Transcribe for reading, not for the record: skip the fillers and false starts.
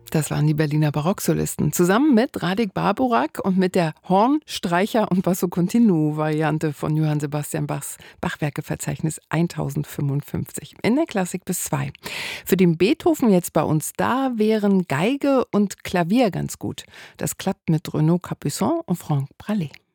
Das waren die Berliner Barocksolisten. Zusammen mit Radik Barborak und mit der Horn-, Streicher- und Basso-Continuo-Variante von Johann Sebastian Bachs Bachwerkeverzeichnis 1055. In der Klassik bis 2. Für den Beethoven jetzt bei uns da wären Geige und Klavier ganz gut. Das klappt mit Renaud Capuçon und Franck Pralé.